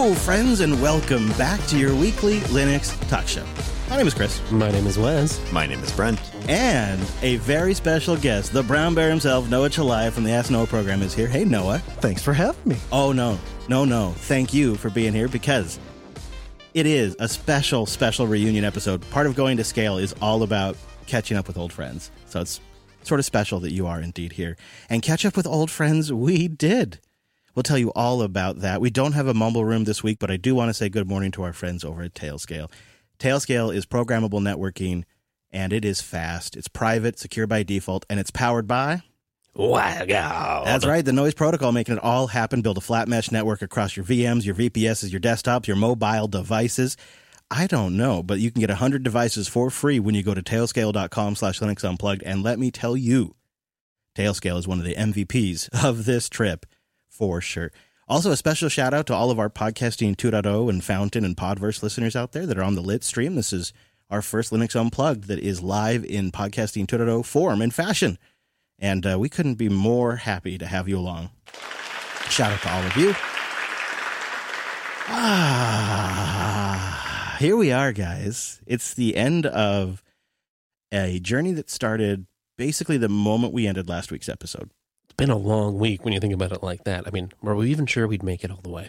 Hello, friends, and welcome back to your weekly Linux talk show. My name is Chris. My name is Wes. My name is Brent. And a very special guest, the brown bear himself, Noah Chalai from the Ask Noah program is here. Hey, Noah. Thanks for having me. Oh, no. Thank you for being here because it is a special reunion episode. Part of Going to Scale is all about catching up with old friends. So it's sort of special that you are indeed here. And catch up with old friends we did. We'll tell you all about that. We don't have a mumble room this week, but I do want to say good morning to our friends over at Tailscale. Tailscale is programmable networking, and it is fast. It's private, secure by default, and it's powered by... Wow. That's right, the Noise Protocol, making it all happen. Build a flat mesh network across your VMs, your VPSs, your desktops, your mobile devices. I don't know, but you can get 100 devices for free when you go to tailscale.com/Linux Unplugged. And let me tell you, Tailscale is one of the MVPs of this trip for sure. Also, a special shout out to all of our Podcasting 2.0 and Fountain and Podverse listeners out there that are on the lit stream. This is our first Linux Unplugged that is live in Podcasting 2.0 form and fashion. And we couldn't be more happy to have you along. Shout out to all of you. Here we are, guys. It's the end of a journey that started basically the moment we ended last week's episode. It's been a long week when you think about it like that. I mean, were we even sure we'd make it all the way?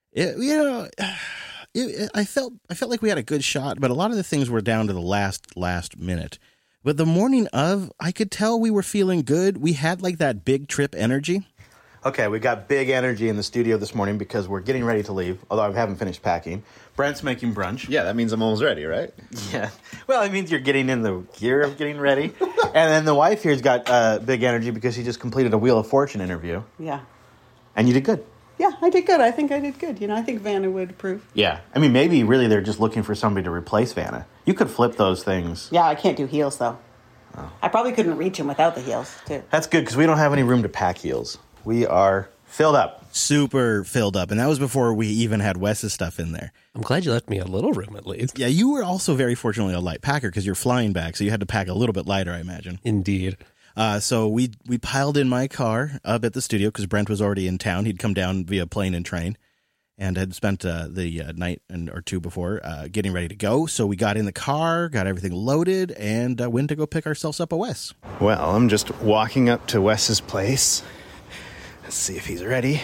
I felt like we had a good shot, but a lot of the things were down to the last minute. But the morning of, I could tell we were feeling good. We had like that big trip energy. Okay, we got big energy in the studio this morning because we're getting ready to leave, although I haven't finished packing. Brent's making brunch. Yeah, that means I'm almost ready, right? Yeah. Well, it means you're getting in the gear of getting ready. And then the wife here's got big energy because she just completed a Wheel of Fortune interview. Yeah. And you did good. Yeah, I did good. I think I did good. I think Vanna would approve. Yeah. I mean, maybe really they're just looking for somebody to replace Vanna. You could flip those things. Yeah, I can't do heels, though. Oh. I probably couldn't reach him without the heels, too. That's good, because we don't have any room to pack heels. We are filled up. Super filled up. And that was before we even had Wes's stuff in there. I'm glad you left me a little room, at least. Yeah, you were also very fortunately a light packer because you're flying back, so you had to pack a little bit lighter, I imagine. Indeed. So we piled in my car up at the studio because Brent was already in town. He'd come down via plane and train and had spent the night or two before getting ready to go. So we got in the car, got everything loaded, and went to go pick ourselves up a Wes. Well, I'm just walking up to Wes's place. Let's see if he's ready.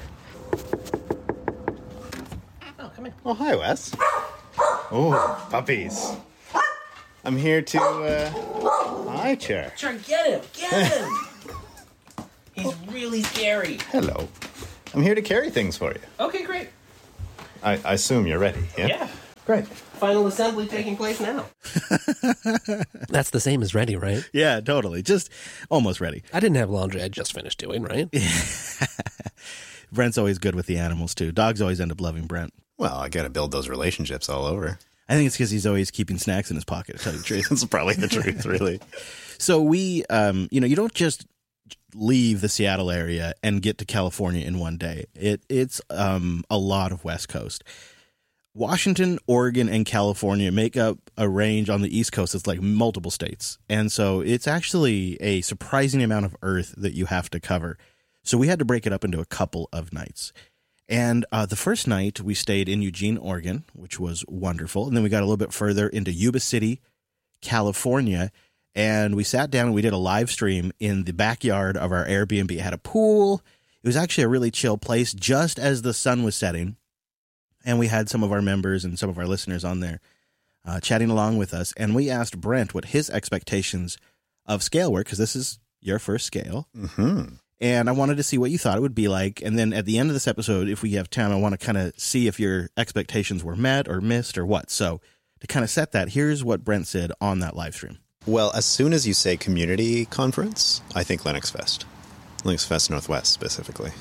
Oh, come in. Oh, hi, Wes. Oh, puppies. I'm here to, hi, Chair. Sure, get him. He's really scary. Hello. I'm here to carry things for you. Okay, great. I assume you're ready, yeah? Yeah. Great. Final assembly taking place now. That's the same as ready, right? Yeah, totally. Just almost ready. I didn't have laundry I just finished doing, right? Brent's always good with the animals, too. Dogs always end up loving Brent. Well, I gotta build those relationships all over. I think it's because he's always keeping snacks in his pocket, to tell you the truth. That's probably the truth, really. So we, you don't just leave the Seattle area and get to California in one day. It's a lot of West Coast. Washington, Oregon, and California make up a range on the East Coast that's like multiple states. And so it's actually a surprising amount of Earth that you have to cover. So we had to break it up into a couple of nights. And the first night we stayed in Eugene, Oregon, which was wonderful. And then we got a little bit further into Yuba City, California. And we sat down and we did a live stream in the backyard of our Airbnb. It had a pool. It was actually a really chill place just as the sun was setting. And we had some of our members and some of our listeners on there chatting along with us. And we asked Brent what his expectations of scale were, because this is your first scale. Mm-hmm. And I wanted to see what you thought it would be like. And then at the end of this episode, if we have time, I want to kind of see if your expectations were met or missed or what. So to kind of set that, here's what Brent said on that live stream. Well, as soon as you say community conference, I think Linux Fest. Linux Fest Northwest, specifically.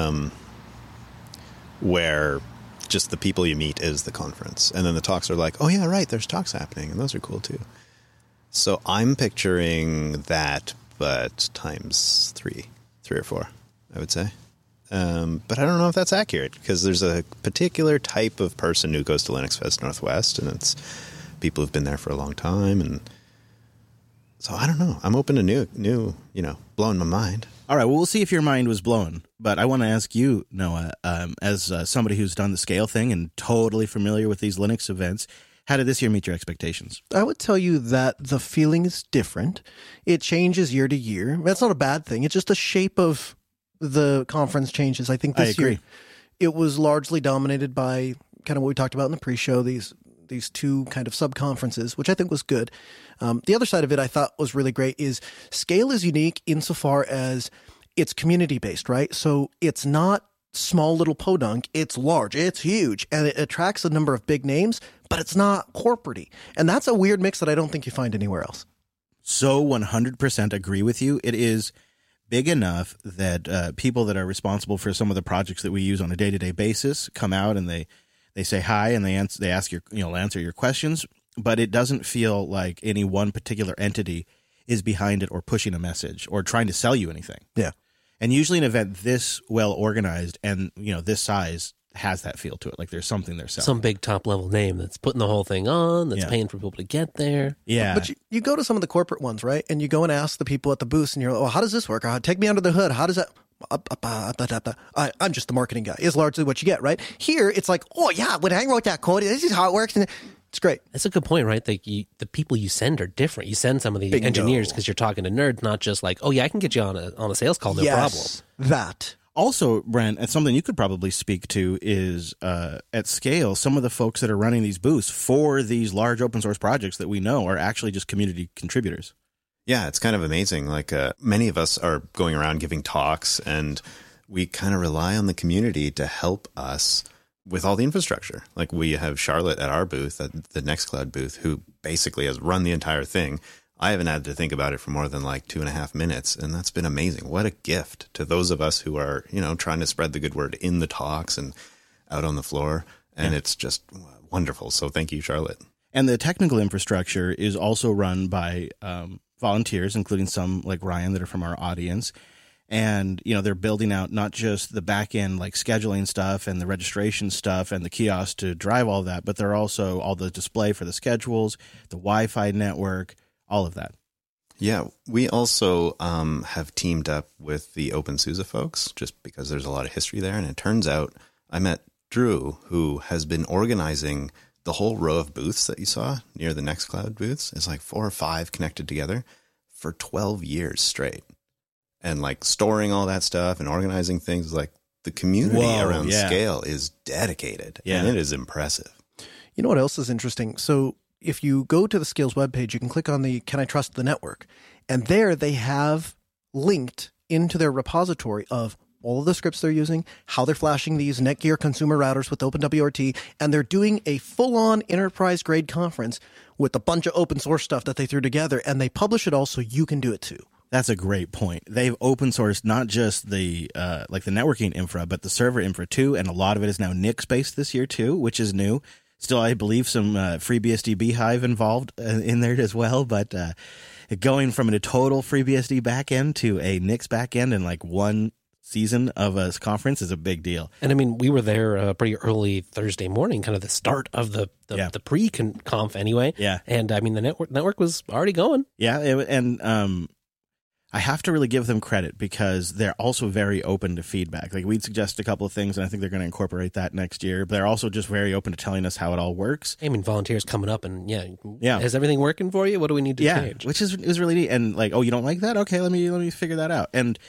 Where just the people you meet is the conference. And then the talks are like, oh, yeah, right, there's talks happening. And those are cool, too. So I'm picturing that, but times three or four, I would say. But I don't know if that's accurate, because there's a particular type of person who goes to Linux Fest Northwest, and it's people who've been there for a long time. And so I don't know. I'm open to new, blowing my mind. All right, well, we'll see if your mind was blown But I want to ask you, Noah, as somebody who's done the Scale thing and totally familiar with these Linux events, how did this year meet your expectations? I would tell you that the feeling is different. It changes year to year. That's not a bad thing. It's just the shape of the conference changes. I think this year it was largely dominated by kind of what we talked about in the pre-show, these two kind of sub-conferences, which I think was good. The other side of it I thought was really great is Scale is unique insofar as it's community-based, right? So it's not small little podunk. It's large. It's huge. And it attracts a number of big names, but it's not corporate-y. And that's a weird mix that I don't think you find anywhere else. So 100% agree with you. It is big enough that people that are responsible for some of the projects that we use on a day-to-day basis come out and they say hi and they ask your, answer your questions, but it doesn't feel like any one particular entity is behind it or pushing a message or trying to sell you anything. Yeah. And usually an event this well organized and, this size has that feel to it. Like there's something they're selling. Some big top level name that's putting the whole thing on, that's Yeah. paying for people to get there. Yeah. But you go to some of the corporate ones, right? And you go and ask the people at the booths and you're like, well, how does this work? Take me under the hood. How does that... I'm just the marketing guy is largely what you get, right? Here, it's like, oh yeah, when I wrote that code, this is how it works. And it's great. That's a good point, right? Like the people you send are different. You send some of the Bingo. engineers because you're talking to nerds, not just like, oh yeah, I can get you on a sales call, no problem. That. Also, Brent, and something you could probably speak to is at Scale, some of the folks that are running these booths for these large open source projects that we know are actually just community contributors. Yeah, it's kind of amazing. Like many of us are going around giving talks, and we kind of rely on the community to help us with all the infrastructure. Like we have Charlotte at our booth, at the Nextcloud booth, who basically has run the entire thing. I haven't had to think about it for more than like 2.5 minutes, and that's been amazing. What a gift to those of us who are, trying to spread the good word in the talks and out on the floor. And It's just wonderful. So thank you, Charlotte. And the technical infrastructure is also run by volunteers, including some like Ryan that are from our audience. And, they're building out not just the back end, like scheduling stuff and the registration stuff and the kiosk to drive all that, but they're also all the display for the schedules, the Wi-Fi network, all of that. Yeah, we also have teamed up with the OpenSUSE folks just because there's a lot of history there. And it turns out I met Drew, who has been organizing the whole row of booths that you saw near the Nextcloud booths. It's like 4 or 5 connected together for 12 years straight. And like storing all that stuff and organizing things, like the community around Scale is dedicated. Yeah. And it is impressive. You know what else is interesting? So if you go to the Scales webpage, you can click on the Can I Trust the Network? And there they have linked into their repository of all of the scripts they're using, how they're flashing these Netgear consumer routers with OpenWRT, and they're doing a full-on enterprise-grade conference with a bunch of open source stuff that they threw together, and they publish it all so you can do it too. That's a great point. They've open sourced not just the like the networking infra, but the server infra too, and a lot of it is now Nix based this year too, which is new. Still, I believe some FreeBSD Beehive involved in there as well, but going from a total FreeBSD backend to a Nix backend in like one season of a conference is a big deal. And I mean, we were there pretty early Thursday morning, kind of the start of the pre-conf anyway. Yeah. And I mean, the network was already going. Yeah, and I have to really give them credit because they're also very open to feedback. Like we'd suggest a couple of things, and I think they're going to incorporate that next year. But they're also just very open to telling us how it all works. I mean, volunteers coming up and is everything working for you? What do we need to change? Which is really neat. And like, oh, you don't like that? Okay, let me figure that out. And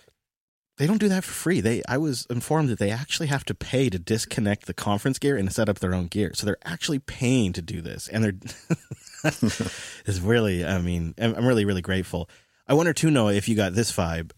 they don't do that for free. I was informed that they actually have to pay to disconnect the conference gear and set up their own gear. So they're actually paying to do this, and they're it's really. I mean, I'm really really grateful. I wonder too, Noah, if you got this vibe.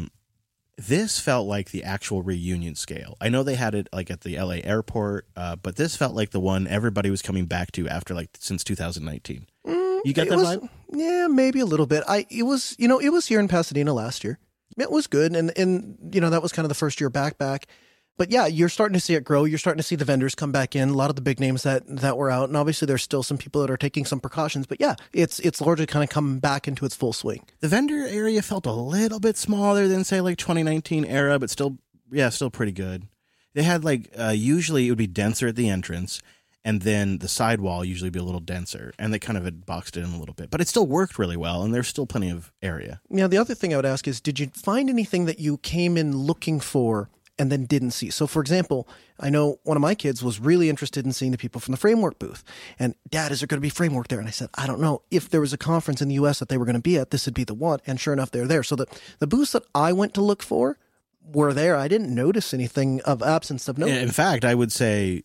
This felt like the actual reunion Scale. I know they had it like at the LA airport, but this felt like the one everybody was coming back to after like since 2019. You got that vibe? Yeah, maybe a little bit. It was here in Pasadena last year. It was good, and that was kind of the first year back. But yeah, you're starting to see it grow. You're starting to see the vendors come back in. A lot of the big names that were out, and obviously there's still some people that are taking some precautions. But yeah, it's largely kind of come back into its full swing. The vendor area felt a little bit smaller than say like 2019 era, but still pretty good. They had like usually it would be denser at the entrance, and then the sidewall usually be a little denser, and they kind of had boxed it in a little bit. But it still worked really well, and there's still plenty of area. Now, the other thing I would ask is, did you find anything that you came in looking for and then didn't see? So, for example, I know one of my kids was really interested in seeing the people from the Framework booth. And, Dad, is there going to be Framework there? And I said, I don't know. If there was a conference in the U.S. that they were going to be at, this would be the one. And sure enough, they're there. So the booths that I went to look for were there. I didn't notice anything of absence of note. In fact, I would say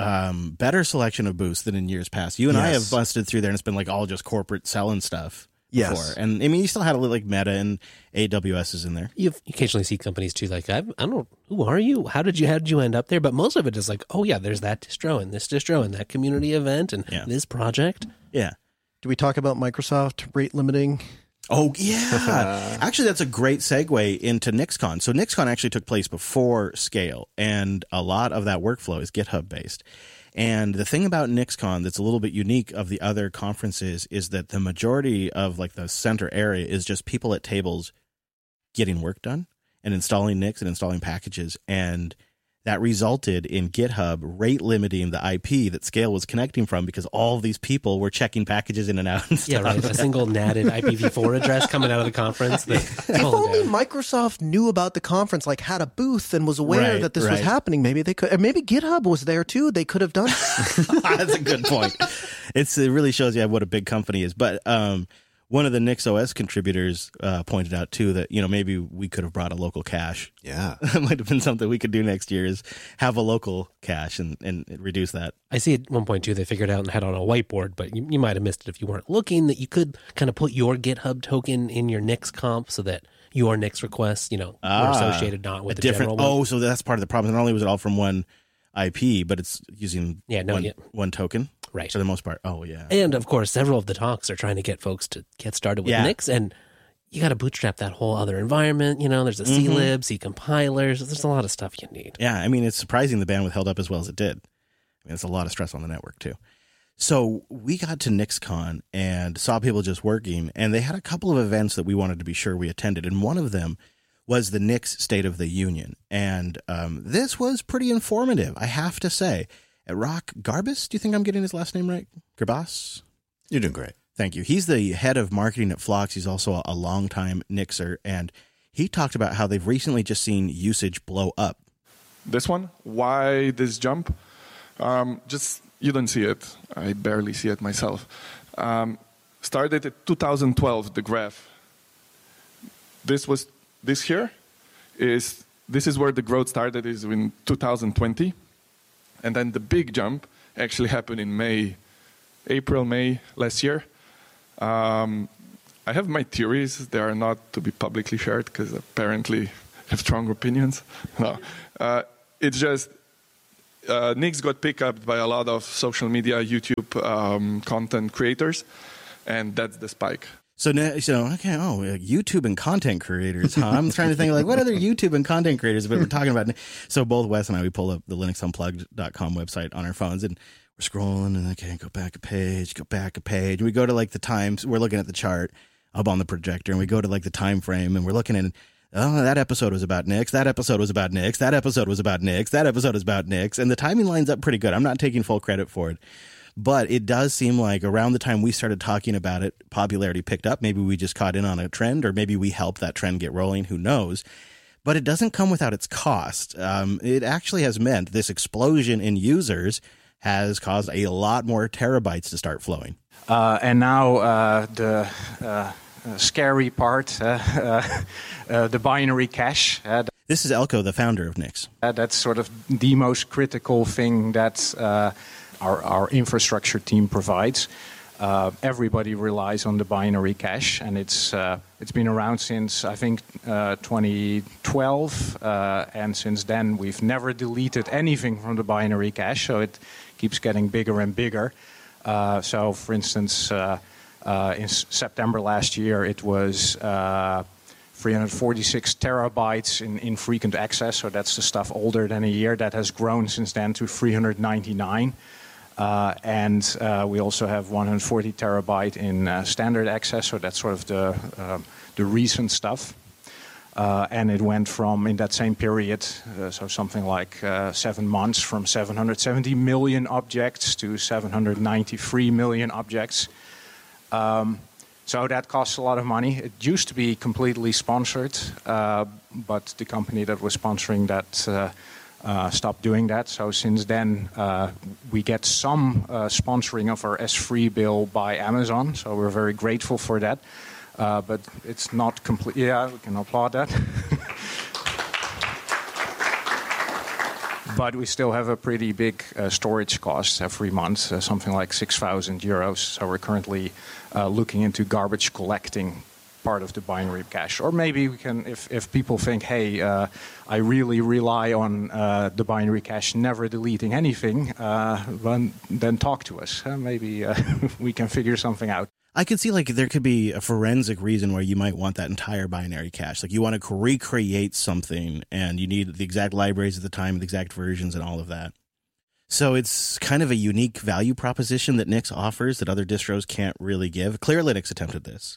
better selection of booths than in years past. You and I have busted through there, and it's been like all just corporate selling stuff. Before. And I mean, you still had a little like Meta and AWS is in there. You occasionally see companies too, like, I don't know, who are you? How did you end up there? But most of it is like, oh yeah, there's that distro and this distro and that community event and this project. Yeah. Do we talk about Microsoft rate limiting? Oh yeah. Actually, that's a great segue into NixCon. So NixCon actually took place before Scale, and a lot of that workflow is GitHub based. And the thing about NixCon that's a little bit unique of the other conferences is that the majority of like the center area is just people at tables getting work done and installing Nix and installing packages. And that resulted in GitHub rate limiting the IP that Scale was connecting from because all of these people were checking packages in and out and stuff. Yeah, right. A single natted IPv4 address coming out of the conference. If only Microsoft knew about the conference, like had a booth and was aware that this was happening, maybe they could. And maybe GitHub was there too. They could have done. That's a good point. It really shows you what a big company is. But one of the NixOS contributors pointed out too that maybe we could have brought a local cache. Yeah, that might have been something we could do next year is have a local cache and reduce that. I see at one point too they figured out and had on a whiteboard, but you might have missed it if you weren't looking, that you could kind of put your GitHub token in your Nix comp so that your Nix requests were associated not with the general one. Oh, so that's part of the problem. Not only was it all from one IP, but it's using one token. Right. For the most part. Oh, yeah. And, of course, several of the talks are trying to get folks to get started with Nix, and you got to bootstrap that whole other environment. There's a CLib, C compilers. There's a lot of stuff you need. Yeah, I mean, it's surprising the bandwidth held up as well as it did. I mean, it's a lot of stress on the network, too. So we got to NixCon and saw people just working, and they had a couple of events that we wanted to be sure we attended, and one of them was the Nix State of the Union. And this was pretty informative, I have to say. Rock Garbus, do you think I'm getting his last name right? Garbus? You're doing great. Thank you. He's the head of marketing at Phlox. He's also a longtime Nixer, and he talked about how they've recently just seen usage blow up. This one? Why this jump? Just, you don't see it. I barely see it myself. Started at 2012, the graph. This here is where the growth started, is in 2020. And then the big jump actually happened in April, May last year. I have my theories. They are not to be publicly shared because apparently I have strong opinions. No, it's just Nix got picked up by a lot of social media, YouTube content creators, and that's the spike. So YouTube and content creators, huh? I'm trying to think like what other YouTube and content creators, but we're talking about. So both Wes and I, we pulled up the linuxunplugged.com website on our phones and we're scrolling and go back a page. We go to like the times, we're looking at the chart up on the projector and we go to like the time frame and we're looking at, that episode was about Nix. That episode was about Nix. That episode was about Nix. That episode is about Nix. And the timing lines up pretty good. I'm not taking full credit for it. But it does seem like around the time we started talking about it, popularity picked up. Maybe we just caught in on a trend, or maybe we helped that trend get rolling. Who knows? But it doesn't come without its cost. It actually has meant this explosion in users has caused a lot more terabytes to start flowing. And now the scary part, the binary cache. This is Elko, the founder of Nix. That's sort of the most critical thing that our infrastructure team provides. Everybody relies on the binary cache, and it's been around since I think 2012, and since then we've never deleted anything from the binary cache, so it keeps getting bigger and bigger. So, for instance, in September last year, it was 346 terabytes in frequent access, so that's the stuff older than a year. That has grown since then to 399. And we also have 140 terabyte in standard access, so that's sort of the recent stuff. And it went from, in that same period, so something like 7 months, from 770 million objects to 793 million objects. So that costs a lot of money. It used to be completely sponsored, but the company that was sponsoring that stopped doing that. So since then, we get some sponsoring of our S3 bill by Amazon. So we're very grateful for that. But it's not complete. Yeah, we can applaud that. But we still have a pretty big storage cost every month, something like 6,000 euros. So we're currently looking into garbage collecting part of the binary cache. Or maybe we can, if people think, hey, I really rely on the binary cache never deleting anything, then talk to us. Maybe we can figure something out. I could see like there could be a forensic reason where you might want that entire binary cache. Like you want to recreate something and you need the exact libraries at the time, the exact versions and all of that. So it's kind of a unique value proposition that Nix offers that other distros can't really give. Clearlinux attempted this,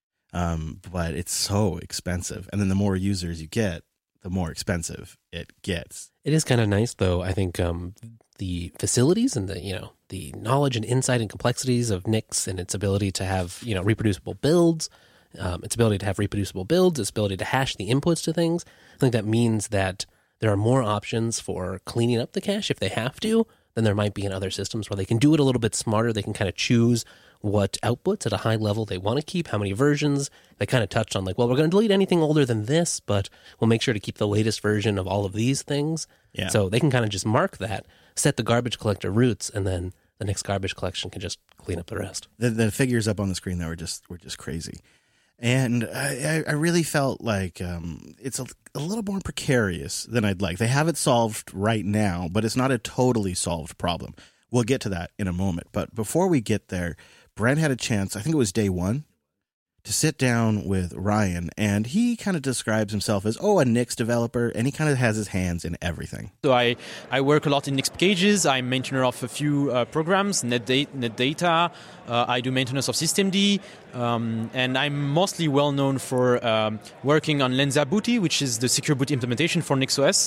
but it's so expensive. And then the more users you get, the more expensive it gets. It is kind of nice, though. I think the facilities and the knowledge and insight and complexities of Nix and its ability to have reproducible builds, its ability to hash the inputs to things. I think that means that there are more options for cleaning up the cache if they have to than there might be in other systems where they can do it a little bit smarter. They can kind of choose what outputs at a high level they want to keep, how many versions. They kind of touched on like, well, we're going to delete anything older than this, but we'll make sure to keep the latest version of all of these things. Yeah. So they can kind of just mark that, set the garbage collector routes, and then the next garbage collection can just clean up the rest. The figures up on the screen, though, were just crazy. And I really felt like it's a little more precarious than I'd like. They have it solved right now, but it's not a totally solved problem. We'll get to that in a moment. But before we get there, Brent had a chance, I think it was day one, to sit down with Ryan, and he kind of describes himself as, a Nix developer, and he kind of has his hands in everything. So I work a lot in Nix packages. I'm maintainer of a few programs, NetData. I do maintenance of systemd, and I'm mostly well known for working on Lensa Booty, which is the secure boot implementation for NixOS,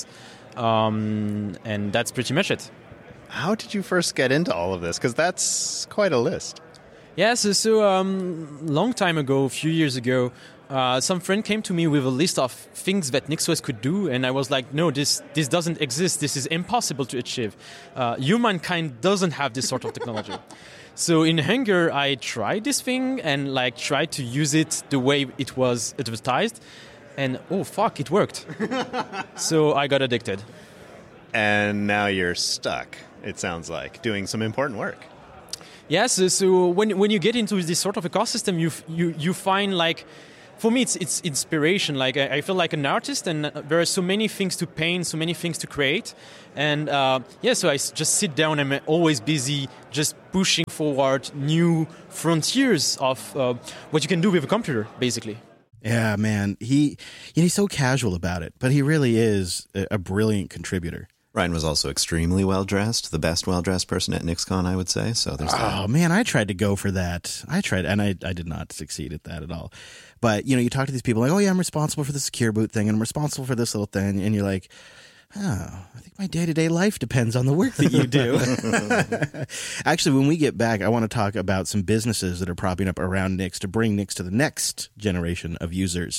and that's pretty much it. How did you first get into all of this? Because that's quite a list. Yeah, so long time ago, a few years ago, some friend came to me with a list of things that NixOS could do, and I was like, no, this doesn't exist. This is impossible to achieve. Humankind doesn't have this sort of technology. So in anger, I tried this thing and tried to use it the way it was advertised, and oh fuck, it worked. So I got addicted. And now you're stuck, it sounds like, doing some important work. Yes, so when you get into this sort of ecosystem, you find for me it's inspiration. I feel like an artist, and there are so many things to paint, so many things to create, and so I just sit down. I'm always busy, just pushing forward new frontiers of what you can do with a computer, basically. Yeah, man, he's so casual about it, but he really is a brilliant contributor. Ryan was also extremely well-dressed, the best well-dressed person at NixCon, I would say. So there's that. Oh, man, I tried to go for that. I tried, and I did not succeed at that at all. But, you talk to these people like, oh, yeah, I'm responsible for the secure boot thing, and I'm responsible for this little thing. And you're like, I think my day-to-day life depends on the work that you do. Actually, when we get back, I want to talk about some businesses that are propping up around Nix to bring Nix to the next generation of users.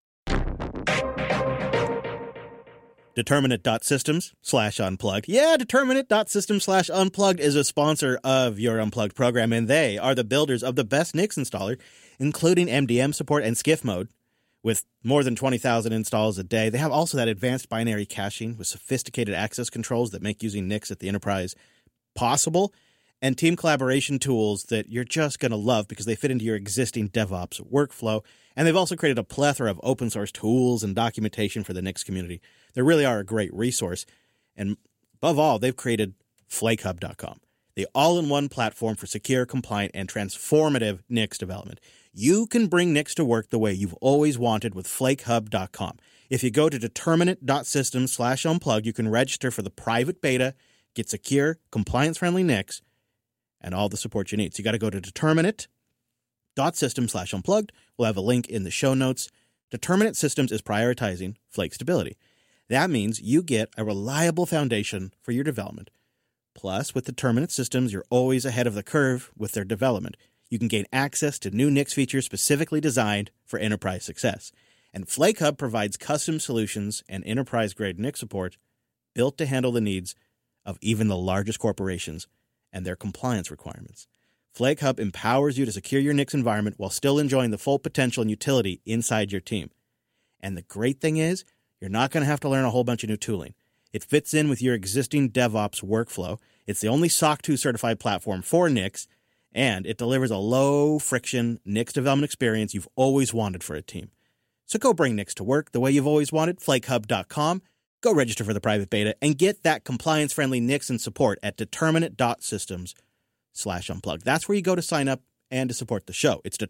Determinate.systems/unplugged. Yeah, Determinate.systems/unplugged is a sponsor of your Unplugged program, and they are the builders of the best Nix installer, including MDM support and SCIF mode, with more than 20,000 installs a day. They have also that advanced binary caching with sophisticated access controls that make using Nix at the enterprise possible, and team collaboration tools that you're just going to love because they fit into your existing DevOps workflow. And they've also created a plethora of open source tools and documentation for the Nix community. They really are a great resource. And above all, they've created FlakeHub.com, the all-in-one platform for secure, compliant, and transformative Nix development. You can bring Nix to work the way you've always wanted with FlakeHub.com. If you go to Determinate.systems/unplugged, you can register for the private beta, get secure, compliance-friendly Nix, and all the support you need. So you got to go to Determinate.systems/unplugged. We'll have a link in the show notes. Determinate Systems is prioritizing flake stability. That means you get a reliable foundation for your development. Plus, with Determinate Systems, you're always ahead of the curve with their development. You can gain access to new Nix features specifically designed for enterprise success. And Flake Hub provides custom solutions and enterprise-grade Nix support built to handle the needs of even the largest corporations and their compliance requirements. Flake Hub empowers you to secure your Nix environment while still enjoying the full potential and utility inside your team. And the great thing is, you're not going to have to learn a whole bunch of new tooling. It fits in with your existing DevOps workflow. It's the only SOC 2 certified platform for Nix, and it delivers a low-friction Nix development experience you've always wanted for a team. So go bring Nix to work the way you've always wanted, flakehub.com. Go register for the private beta and get that compliance-friendly Nix and support at determinate.systems/unplugged. That's where you go to sign up and to support the show. It's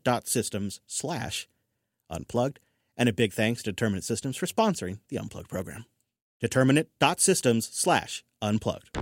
determinate.systems/unplugged. And a big thanks to Determinate Systems for sponsoring the Unplugged program. Determinate.systems/unplugged.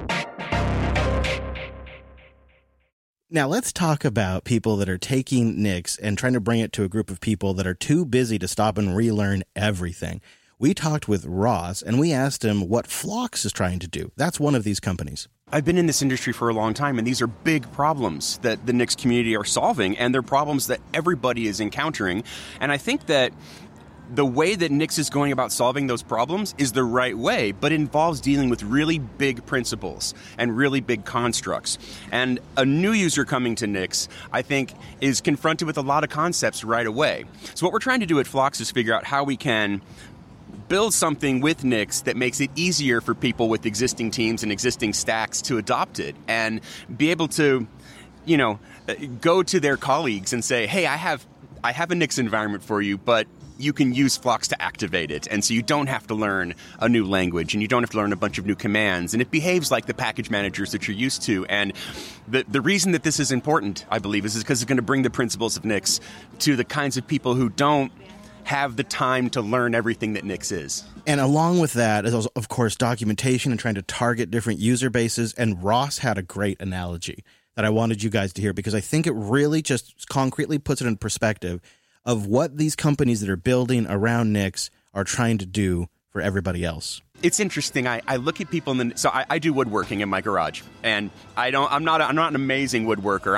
Now let's talk about people that are taking Nix and trying to bring it to a group of people that are too busy to stop and relearn everything. We talked with Ross and we asked him what Phlox is trying to do. That's one of these companies. I've been in this industry for a long time, and these are big problems that the Nix community are solving, and they're problems that everybody is encountering. And I think that the way that Nix is going about solving those problems is the right way, but involves dealing with really big principles and really big constructs. And a new user coming to Nix, I think, is confronted with a lot of concepts right away. So what we're trying to do at Phlox is figure out how we can build something with Nix that makes it easier for people with existing teams and existing stacks to adopt it and be able to, go to their colleagues and say, hey, I have a Nix environment for you, but you can use Phlox to activate it. And so you don't have to learn a new language and you don't have to learn a bunch of new commands. And it behaves like the package managers that you're used to. And the reason that this is important, I believe, is because it's going to bring the principles of Nix to the kinds of people who don't have the time to learn everything that Nix is. And along with that is, of course, documentation and trying to target different user bases. And Ross had a great analogy that I wanted you guys to hear because I think it really just concretely puts it in perspective of what these companies that are building around Nix are trying to do for everybody else. It's interesting. I look at people so I do woodworking in my garage, and I'm not an amazing woodworker.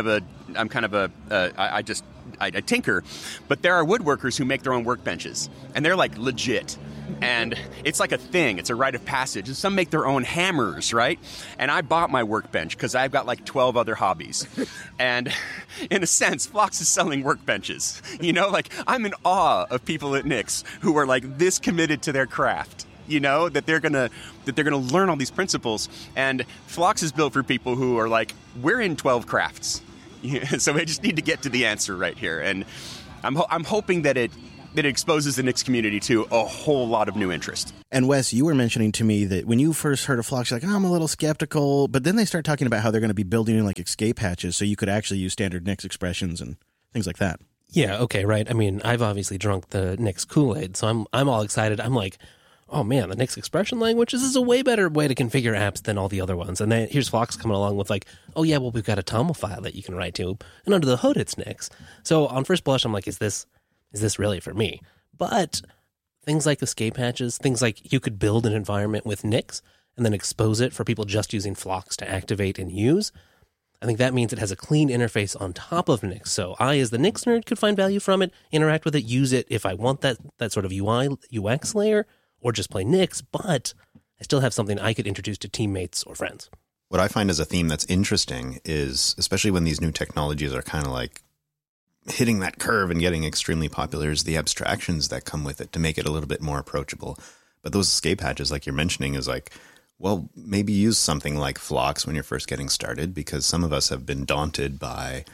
I tinker, but there are woodworkers who make their own workbenches, and they're like legit. And it's like a thing. It's a rite of passage. And some make their own hammers, right? And I bought my workbench because I've got like 12 other hobbies. And in a sense, Phlox is selling workbenches. I'm in awe of people at Nix who are like this committed to their craft. That they're gonna learn all these principles. And Phlox is built for people who are like, we're in 12 crafts. So we just need to get to the answer right here. And I'm hoping that it exposes the Nix community to a whole lot of new interest. And Wes, you were mentioning to me that when you first heard of Phlox, you're like, I'm a little skeptical. But then they start talking about how they're going to be building in like escape hatches so you could actually use standard Nix expressions and things like that. Yeah, okay, right. I mean, I've obviously drunk the Nix Kool-Aid, so I'm all excited. I'm like, oh man, the Nix expression language, this is a way better way to configure apps than all the other ones. And then here's Phlox coming along with like, oh yeah, well, we've got a TOML file that you can write to, and under the hood it's Nix. So on first blush, I'm like, is this really for me? But things like escape hatches, things like you could build an environment with Nix and then expose it for people just using Phlox to activate and use. I think that means it has a clean interface on top of Nix. So I, as the Nix nerd, could find value from it, interact with it, use it if I want that sort of UI, UX layer, or just play Nix, but I still have something I could introduce to teammates or friends. What I find as a theme that's interesting is, especially when these new technologies are kind of like hitting that curve and getting extremely popular, is the abstractions that come with it to make it a little bit more approachable. But those escape hatches, like you're mentioning, is like, well, maybe use something like Phlox when you're first getting started, because some of us have been daunted by,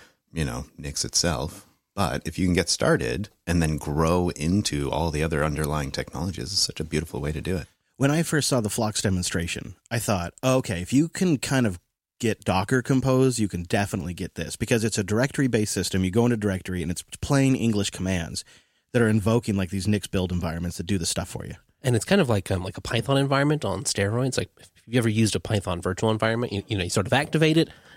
Nix itself. But if you can get started and then grow into all the other underlying technologies, it's such a beautiful way to do it. When I first saw the Phlox demonstration, I thought, okay, if you can kind of get Docker Compose, you can definitely get this, because it's a directory-based system. You go into directory, and it's plain English commands that are invoking like these Nix build environments that do the stuff for you. And it's kind of like a Python environment on steroids. Like if you ever used a Python virtual environment, you sort of activate it,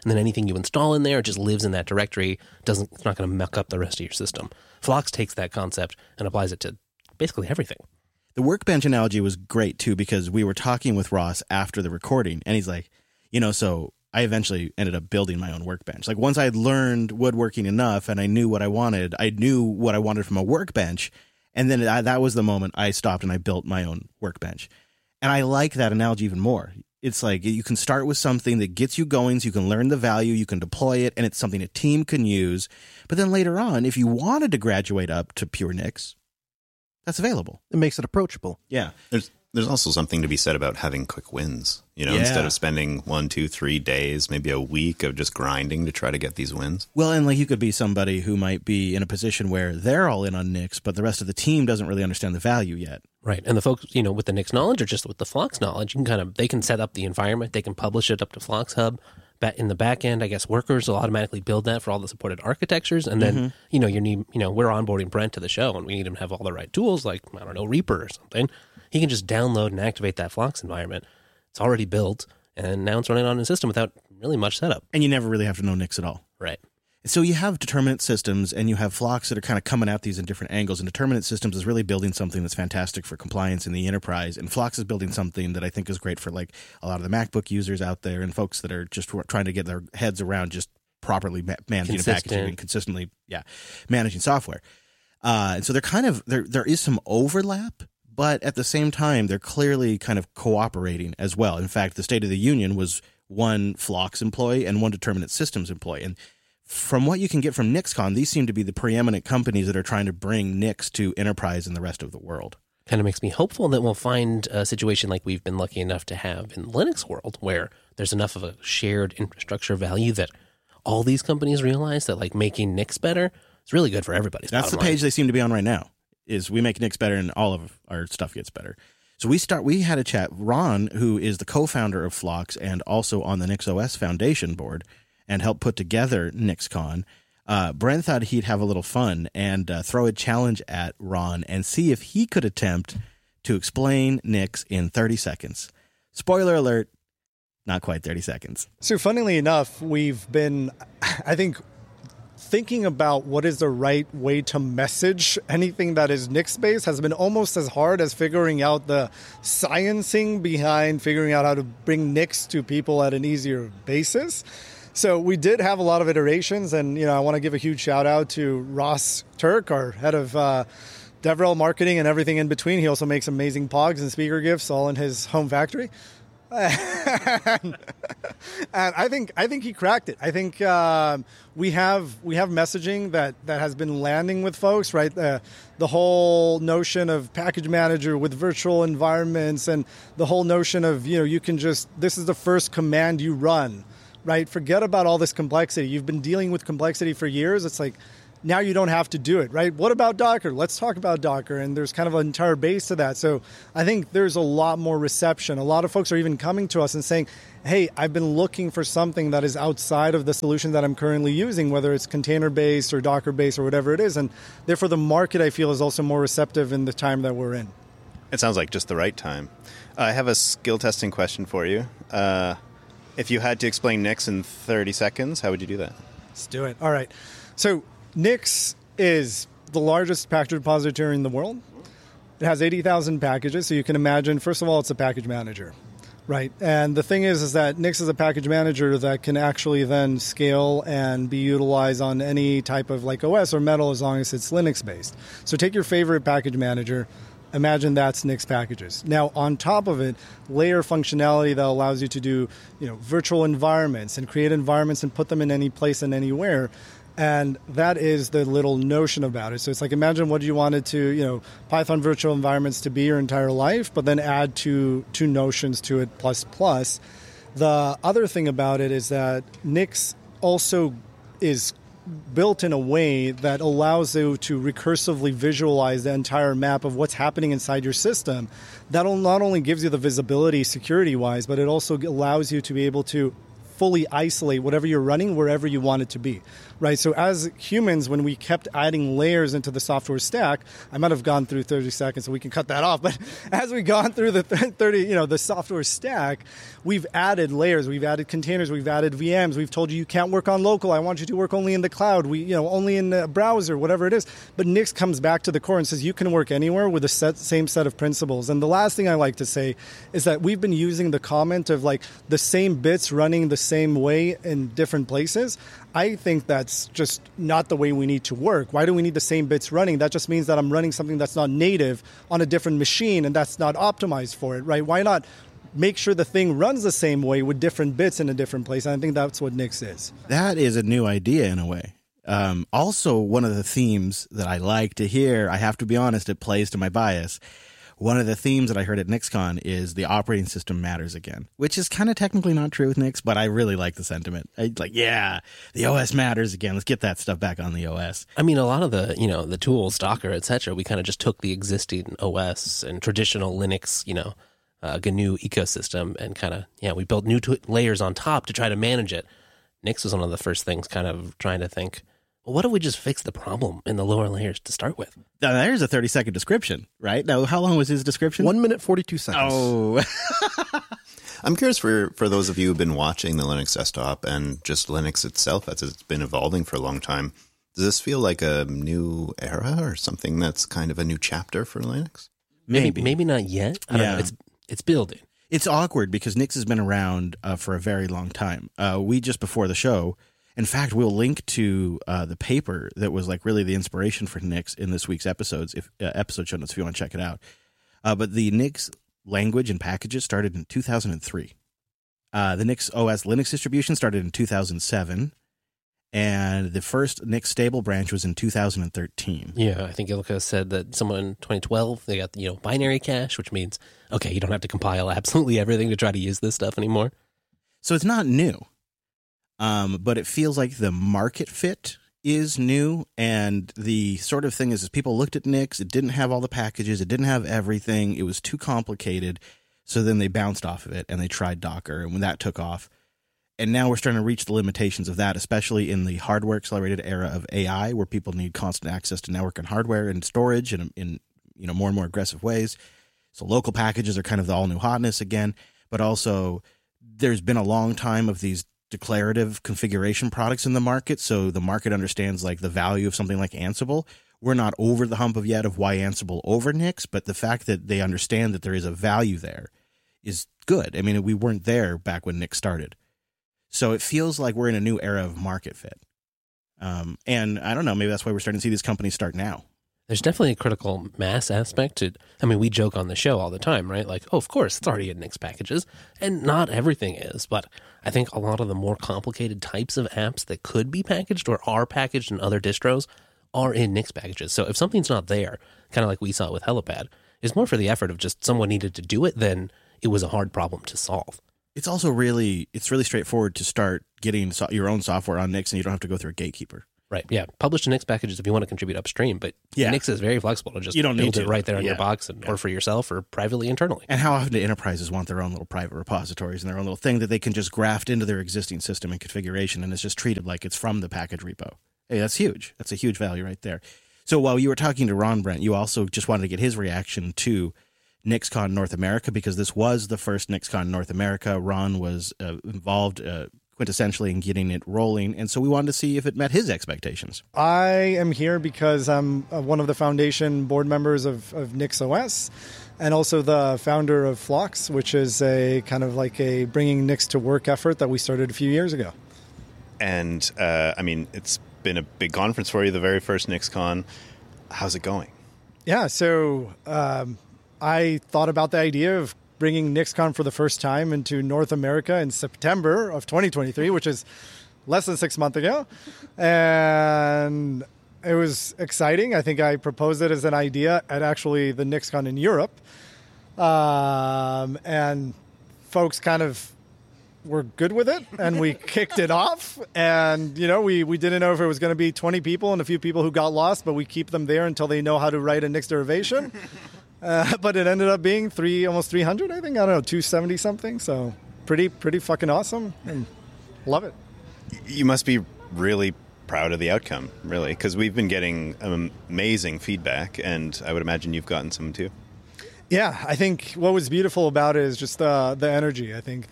and then anything you install in there just lives in that directory. It's not going to muck up the rest of your system. Phlox takes that concept and applies it to basically everything. The workbench analogy was great too, because we were talking with Ross after the recording, and he's like, so I eventually ended up building my own workbench. Like once I had learned woodworking enough and I knew what I wanted from a workbench. And then that was the moment I stopped and I built my own workbench. And I like that analogy even more. It's like you can start with something that gets you going so you can learn the value, you can deploy it, and it's something a team can use. But then later on, if you wanted to graduate up to pure Nix, that's available. It makes it approachable. Yeah. There's also something to be said about having quick wins. Instead of spending 1, 2, 3 days, maybe a week of just grinding to try to get these wins. Well, and like you could be somebody who might be in a position where they're all in on Nix, but the rest of the team doesn't really understand the value yet. Right. And the folks, with the Nix knowledge or just with the Phlox knowledge, they can set up the environment, they can publish it up to Phlox Hub. In the back end, I guess workers will automatically build that for all the supported architectures. And then, you need, we're onboarding Brent to the show and we need him to have all the right tools, like, I don't know, Reaper or something. He can just download and activate that Phlox environment. It's already built, and now it's running on a system without really much setup. And you never really have to know Nix at all. Right. So you have determinate systems, and you have Phlox that are kind of coming at these in different angles. And determinate systems is really building something that's fantastic for compliance in the enterprise. And Phlox is building something that I think is great for like a lot of the MacBook users out there and folks that are just trying to get their heads around just properly managing packaging and consistently, managing software. And so there is some overlap. But at the same time, they're clearly kind of cooperating as well. In fact, the State of the Union was one Phlox employee and one Determinate Systems employee. And from what you can get from NixCon, these seem to be the preeminent companies that are trying to bring Nix to enterprise and the rest of the world. Kind of makes me hopeful that we'll find a situation like we've been lucky enough to have in the Linux world, where there's enough of a shared infrastructure value that all these companies realize that like making Nix better is really good for everybody. That's the page they seem to be on right now. Is we make Nix better and all of our stuff gets better. So we had a chat. Ron, who is the co-founder of Phlox and also on the NixOS Foundation board and helped put together NixCon, Brent thought he'd have a little fun and throw a challenge at Ron and see if he could attempt to explain Nix in 30 seconds. Spoiler alert, not quite 30 seconds. So funnily enough, we've been, I think, thinking about what is the right way to message anything that is Nix-based has been almost as hard as figuring out the sciencing behind figuring out how to bring Nix to people at an easier basis. So we did have a lot of iterations, and I want to give a huge shout out to Ross Turk, our head of DevRel marketing and everything in between. He also makes amazing pogs and speaker gifts all in his home factory. And I think he cracked it. I think we have messaging that has been landing with folks, right? The whole notion of package manager with virtual environments, and the whole notion of you can just, this is the first command you run, right? Forget about all this complexity. You've been dealing with complexity for years. It's like, now you don't have to do it, right? What about Docker? Let's talk about Docker. And there's kind of an entire base to that. So I think there's a lot more reception. A lot of folks are even coming to us and saying, hey, I've been looking for something that is outside of the solution that I'm currently using, whether it's container-based or Docker-based or whatever it is. And therefore, the market, I feel, is also more receptive in the time that we're in. It sounds like just the right time. I have a skill testing question for you. If you had to explain Nix in 30 seconds, how would you do that? Let's do it. All right. So Nix is the largest package repository in the world. It has 80,000 packages, so you can imagine, first of all, it's a package manager, right? And the thing is that Nix is a package manager that can actually then scale and be utilized on any type of like OS or Metal as long as it's Linux-based. So take your favorite package manager, imagine that's Nix packages. Now, on top of it, layer functionality that allows you to do, virtual environments and create environments and put them in any place and anywhere. And that is the little notion about it. So it's like, imagine what you wanted to, Python virtual environments to be your entire life, but then add two notions to it plus. The other thing about it is that Nix also is built in a way that allows you to recursively visualize the entire map of what's happening inside your system. That not only gives you the visibility security-wise, but it also allows you to be able to fully isolate whatever you're running wherever you want it to be. right? So as humans, when we kept adding layers into the software stack, I might have gone through 30 seconds, so we can cut that off. But as we've gone through the the software stack, we've added layers, we've added containers, we've added VMs. We've told you can't work on local. I want you to work only in the cloud. Only in the browser, whatever it is. But Nix comes back to the core and says you can work anywhere with the same set of principles. And the last thing I like to say is that we've been using the comment of like the same bits running the same way in different places. I think that's just not the way we need to work. Why do we need the same bits running? That just means that I'm running something that's not native on a different machine and that's not optimized for it, right? Why not make sure the thing runs the same way with different bits in a different place? And I think that's what Nix is. That is a new idea in a way. Also, one of the themes that I like to hear, I have to be honest, it plays to my bias. One of the themes that I heard at NixCon is the operating system matters again, which is kind of technically not true with Nix, but I really like the sentiment. The OS matters again. Let's get that stuff back on the OS. I mean, a lot of the tools, Docker, etc., we kind of just took the existing OS and traditional Linux, GNU ecosystem and we built new layers on top to try to manage it. Nix was one of the first things kind of trying to think, well, what if we just fix the problem in the lower layers to start with? Now, there's a 30-second description, right? Now, how long was his description? 1 minute, 42 seconds. Oh. I'm curious for those of you who've been watching the Linux desktop and just Linux itself as it's been evolving for a long time. Does this feel like a new era or something that's kind of a new chapter for Linux? Maybe not yet. I don't know. It's building. It's awkward because Nix has been around for a very long time. We just before the show, in fact, we'll link to the paper that was like really the inspiration for Nix in this week's episodes, episode show notes if you want to check it out. But the Nix language and packages started in 2003. The Nix OS Linux distribution started in 2007. And the first Nix stable branch was in 2013. Yeah, I think Ilka said that someone in 2012, they got binary cache, which means, okay, you don't have to compile absolutely everything to try to use this stuff anymore. So it's not new, but it feels like the market fit is new. And the sort of thing is people looked at Nix, it didn't have all the packages, it didn't have everything, it was too complicated. So then they bounced off of it and they tried Docker, and when that took off, and now we're starting to reach the limitations of that, especially in the hardware accelerated era of AI, where people need constant access to network and hardware and storage in more and more aggressive ways. So local packages are kind of the all new hotness again, but also there's been a long time of these declarative configuration products in the market. So the market understands like the value of something like Ansible. We're not over the hump yet of why Ansible over Nix, but the fact that they understand that there is a value there is good. I mean, we weren't there back when Nix started. So it feels like we're in a new era of market fit. And I don't know, maybe that's why we're starting to see these companies start now. There's definitely a critical mass aspect to, we joke on the show all the time, right? Like, oh, of course, it's already in Nix packages. And not everything is, but I think a lot of the more complicated types of apps that could be packaged or are packaged in other distros are in Nix packages. So if something's not there, kind of like we saw with Helipad, it's more for the effort of just someone needed to do it than it was a hard problem to solve. It's also really straightforward to start getting your own software on Nix, and you don't have to go through a gatekeeper. Right. Yeah. Publish to Nix packages if you want to contribute upstream, but Nix is very flexible to just build it right there in your box or for yourself or privately internally. And how often do enterprises want their own little private repositories and their own little thing that they can just graft into their existing system and configuration, and it's just treated like it's from the package repo? Hey, that's huge. That's a huge value right there. So while you were talking to Ron Brent, you also just wanted to get his reaction to NixCon North America, because this was the first NixCon North America. Ron was involved quintessentially in getting it rolling, and so we wanted to see if it met his expectations. I am here because I'm one of the foundation board members of NixOS, and also the founder of Phlox, which is a kind of like a bringing Nix to work effort that we started a few years ago. And it's been a big conference for you, the very first NixCon. How's it going? Yeah, so I thought about the idea of bringing NixCon for the first time into North America in September of 2023, which is less than 6 months ago. And it was exciting. I think I proposed it as an idea at actually the NixCon in Europe. And folks kind of were good with it, and we kicked it off. And, we didn't know if it was going to be 20 people and a few people who got lost, but we keep them there until they know how to write a Nix derivation. But it ended up being almost 300, I think. I don't know, 270 something. So pretty fucking awesome, and love it. You must be really proud of the outcome, really, because we've been getting amazing feedback, and I would imagine you've gotten some too. Yeah, I think what was beautiful about it is just the energy. I think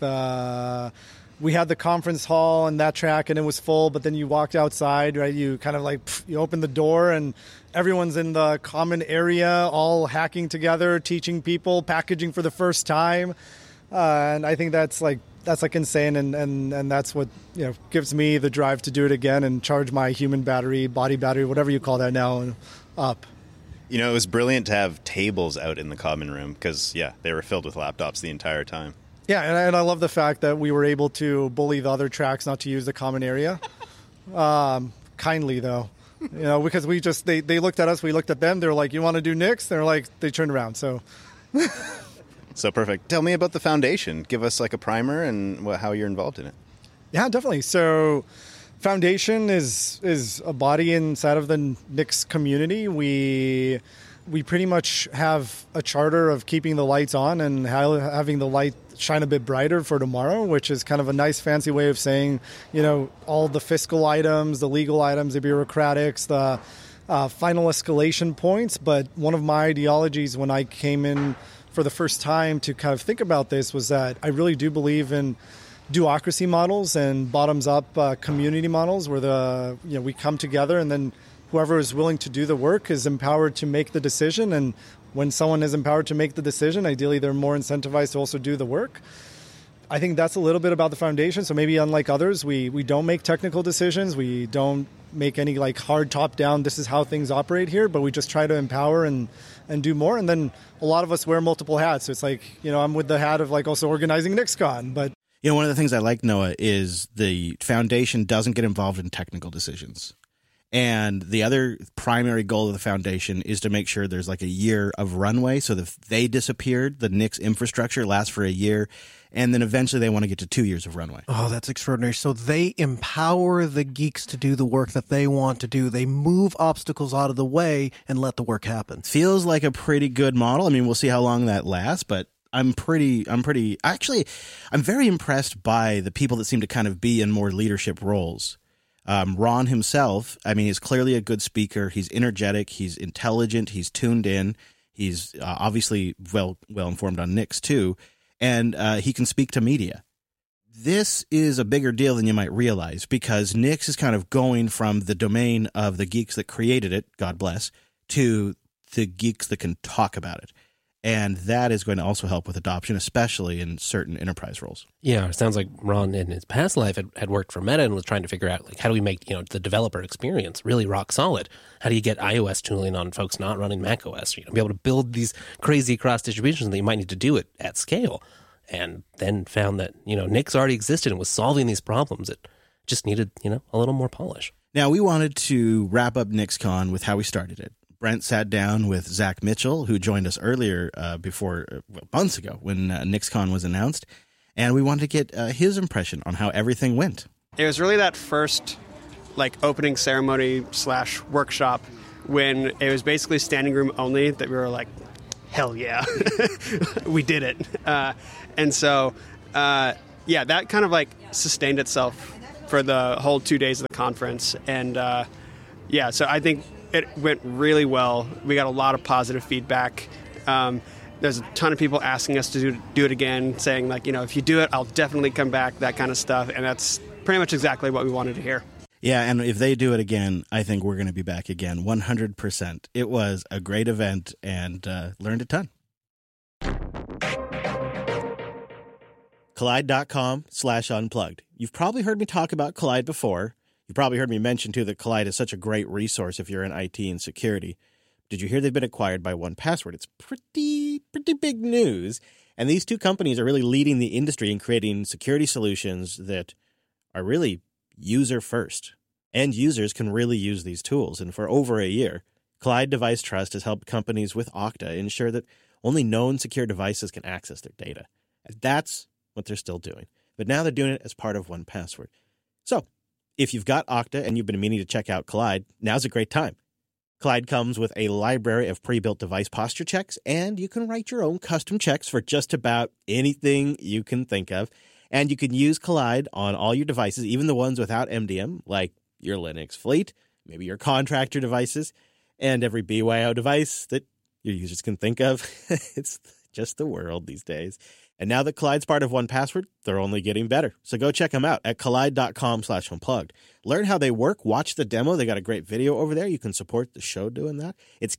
we had the conference hall and that track, and it was full, but then you walked outside, right? You kind of you open the door, and everyone's in the common area, all hacking together, teaching people, packaging for the first time. And I think that's insane, and that's what gives me the drive to do it again and charge my human battery, body battery, whatever you call that now, up. It was brilliant to have tables out in the common room because, they were filled with laptops the entire time. Yeah, and I love the fact that we were able to bully the other tracks not to use the common area. Kindly, though. Because they looked at us, we looked at them, they were like, you want to do Nix? They're like, they turned around, so... So perfect. Tell me about the foundation. Give us a primer and how you're involved in it. Yeah, definitely. So Foundation is a body inside of the Nix community. We pretty much have a charter of keeping the lights on and having the light shine a bit brighter for tomorrow, which is kind of a nice fancy way of saying, all the fiscal items, the legal items, the bureaucratics, the final escalation points. But one of my ideologies when I came in for the first time to kind of think about this was that I really do believe in duocracy models and bottoms-up community models where we come together, and then whoever is willing to do the work is empowered to make the decision. And when someone is empowered to make the decision, ideally they're more incentivized to also do the work. I think that's a little bit about the foundation. So maybe unlike others, we don't make technical decisions. We don't make any hard top-down, this is how things operate here, but we just try to empower and do more. And then a lot of us wear multiple hats. So it's I'm with the hat of also organizing NixCon. But one of the things I like, Noah, is the foundation doesn't get involved in technical decisions. And the other primary goal of the foundation is to make sure there's a year of runway. So that if they disappeared, the Nix infrastructure lasts for a year. And then eventually they want to get to 2 years of runway. Oh, that's extraordinary. So they empower the geeks to do the work that they want to do. They move obstacles out of the way and let the work happen. Feels like a pretty good model. I mean, we'll see how long that lasts, but I'm very impressed by the people that seem to kind of be in more leadership roles. Ron himself, he's clearly a good speaker. He's energetic. He's intelligent. He's tuned in. He's obviously well informed on Nix too, and he can speak to media. This is a bigger deal than you might realize because Nix is kind of going from the domain of the geeks that created it, God bless, to the geeks that can talk about it. And that is going to also help with adoption, especially in certain enterprise roles. Yeah, it sounds like Ron in his past life had worked for Meta and was trying to figure out how do we make the developer experience really rock solid? How do you get iOS tooling on folks not running macOS? Be able to build these crazy cross distributions that you might need to do it at scale. And then found that Nix already existed and was solving these problems. It just needed a little more polish. Now we wanted to wrap up NixCon with how we started it. Brent sat down with Zach Mitchell, who joined us earlier months ago when NixCon was announced, and we wanted to get his impression on how everything went. It was really that first opening ceremony / workshop when it was basically standing room only that we were like, hell yeah, we did it. And so, that kind of sustained itself for the whole 2 days of the conference. And so I think it went really well. We got a lot of positive feedback. There's a ton of people asking us to do it again, saying if you do it, I'll definitely come back, that kind of stuff. And that's pretty much exactly what we wanted to hear. Yeah, and if they do it again, I think we're going to be back again, 100%. It was a great event and learned a ton. Kolide.com/unplugged. You've probably heard me talk about Kolide before. You probably heard me mention, too, that Kolide is such a great resource if you're in IT and security. Did you hear they've been acquired by 1Password? It's pretty big news. And these two companies are really leading the industry in creating security solutions that are really user-first. End users can really use these tools. And for over a year, Kolide Device Trust has helped companies with Okta ensure that only known secure devices can access their data. And that's what they're still doing. But now they're doing it as part of 1Password. So, if you've got Okta and you've been meaning to check out Kolide, now's a great time. Kolide comes with a library of pre-built device posture checks, and you can write your own custom checks for just about anything you can think of. And you can use Kolide on all your devices, even the ones without MDM, like your Linux fleet, maybe your contractor devices, and every BYO device that your users can think of. It's just the world these days. And now that Collide's part of 1Password, they're only getting better. So go check them out at kolide.com/unplugged. Learn how they work. Watch the demo. They got a great video over there. You can support the show doing that. It's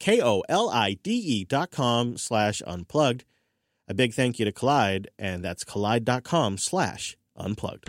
KOLIDE.com/unplugged. A big thank you to Collide, and that's kolide.com/unplugged.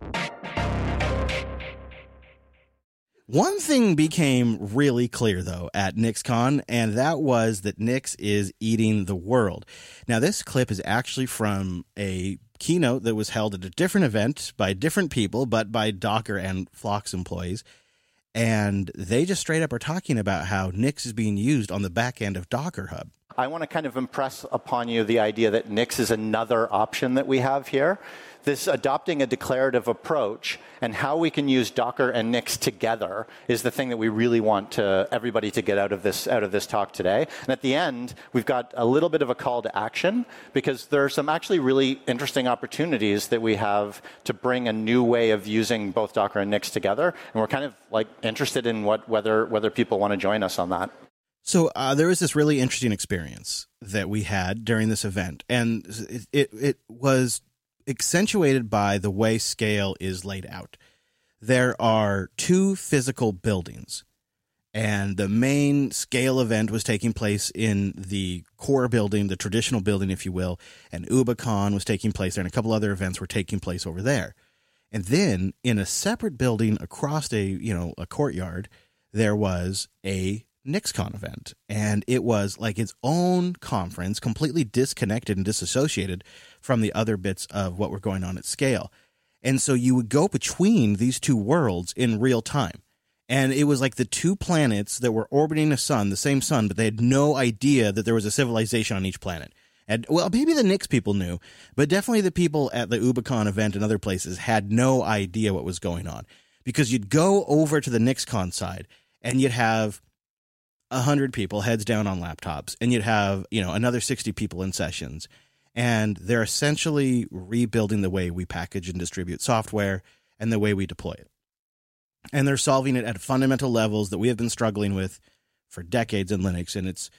One thing became really clear, though, at NixCon, and that was that Nix is eating the world. Now, this clip is actually from a keynote that was held at a different event by different people, but by Docker and Phlox employees. And they just straight up are talking about how Nix is being used on the back end of Docker Hub. I want to kind of impress upon you the idea that Nix is another option that we have here. This adopting a declarative approach and how we can use Docker and Nix together is the thing that we really want everybody to get out of this talk today. And at the end, we've got a little bit of a call to action because there are some actually really interesting opportunities that we have to bring a new way of using both Docker and Nix together. And we're kind of like interested in whether people want to join us on that. So there was this really interesting experience that we had during this event, and it was accentuated by the way Scale is laid out. There are 2 physical buildings, and the main Scale event was taking place in the core building, the traditional building, if you will, and UbiCon was taking place there, and a couple other events were taking place over there. And then in a separate building across a courtyard, there was a NixCon event, and it was like its own conference, completely disconnected and disassociated from the other bits of what were going on at Scale. And so you would go between these 2 worlds in real time. And it was like the 2 planets that were orbiting a sun, the same sun, but they had no idea that there was a civilization on each planet. And well, maybe the Nix people knew, but definitely the people at the UbiCon event and other places had no idea what was going on, because you'd go over to the NixCon side and you'd have 100 people heads down on laptops, and you'd have, another 60 people in sessions, and they're essentially rebuilding the way we package and distribute software and the way we deploy it. And they're solving it at fundamental levels that we have been struggling with for decades in Linux. And it's,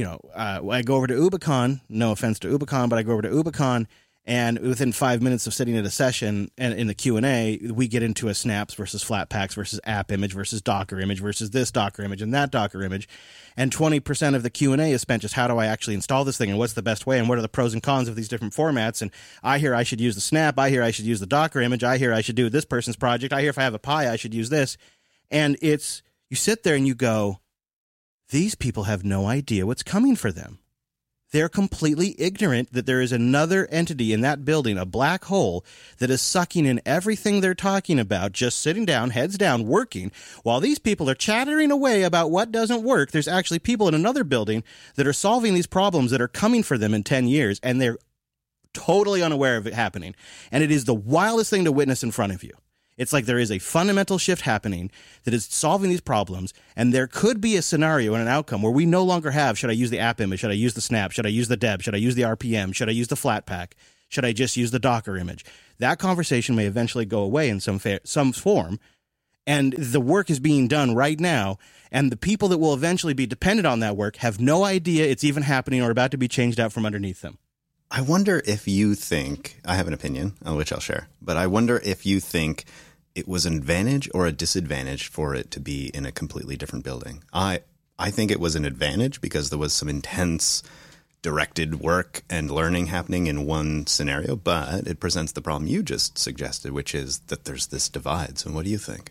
I go over to UbiCon, no offense to UbiCon, but I go over to UbiCon, and within 5 minutes of sitting at a session and in the Q&A, we get into a snaps versus Flatpaks versus app image versus Docker image versus this Docker image and that Docker image. And 20% of the Q&A is spent just how do I actually install this thing and what's the best way and what are the pros and cons of these different formats. And I hear I should use the snap. I hear I should use the Docker image. I hear I should do this person's project. I hear if I have a Pi, I should use this. And you sit there and you go, these people have no idea what's coming for them. They're completely ignorant that there is another entity in that building, a black hole, that is sucking in everything they're talking about, just sitting down, heads down, working. While these people are chattering away about what doesn't work, there's actually people in another building that are solving these problems that are coming for them in 10 years, and they're totally unaware of it happening. And it is the wildest thing to witness in front of you. It's like there is a fundamental shift happening that is solving these problems, and there could be a scenario and an outcome where we no longer have, should I use the app image, should I use the snap, should I use the deb, should I use the RPM, should I use the Flatpak, should I just use the Docker image? That conversation may eventually go away in some form, and the work is being done right now, and the people that will eventually be dependent on that work have no idea it's even happening or about to be changed out from underneath them. I wonder if you think, I have an opinion, which I'll share, but I wonder if you think it was an advantage or a disadvantage for it to be in a completely different building. I think it was an advantage because there was some intense directed work and learning happening in one scenario, but it presents the problem you just suggested, which is that there's this divide. So what do you think?